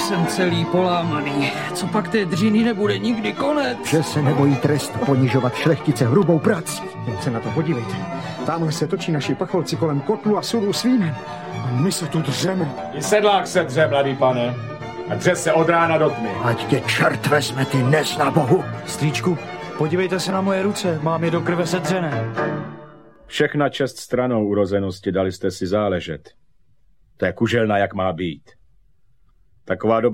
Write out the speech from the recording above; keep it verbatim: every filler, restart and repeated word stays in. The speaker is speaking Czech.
jsem celý polámaný. Co pak té dřiny nebude nikdy konec? Že se nebojí trestu ponižovat šlechtice hrubou prací. Jen se na to podívejte. Tamhle se točí naši pacholci kolem kotlu a surů svínem. A my se tu dřeme. I sedlák se dře, mladý pane. A dře se od rána do tmy. Ať tě čert vezme, ty nezna bohu. Strýčku, podívejte se na moje ruce, mám je do krve sedřené. Všechna čest stranou urozenosti, dali jste si záležet. To je kuželna, jak má být. Taková dobrá